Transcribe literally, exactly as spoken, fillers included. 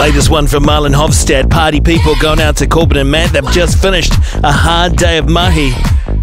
Latest one from Marlon Hofstad. Party people going out to Corbin and Matt. They've just finished a hard day of mahi.